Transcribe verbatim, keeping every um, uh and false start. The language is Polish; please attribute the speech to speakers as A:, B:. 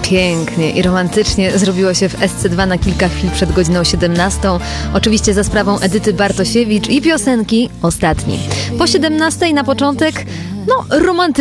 A: Pięknie i romantycznie zrobiło się w S C dwa na kilka chwil przed godziną siedemnastą. Oczywiście za sprawą Edyty Bartosiewicz i piosenki Ostatni. Po siedemnastej na początek, no romantycznie.